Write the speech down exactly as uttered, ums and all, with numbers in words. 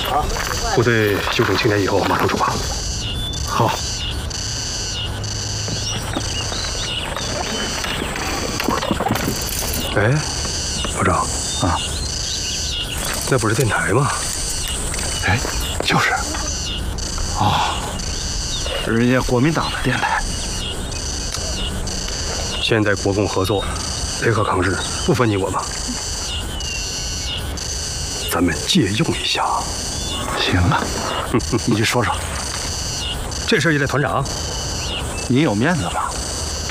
啊！部队休整青年以后，马上出发。好。哎，老张啊，那不是电台吗？ 哎，就是。哦，人家国民党的电台。 现在国共合作，联合抗日，不分你我吧？咱们借用一下。 行啊，你就说说。 这事儿也得团长。 你有面子吧？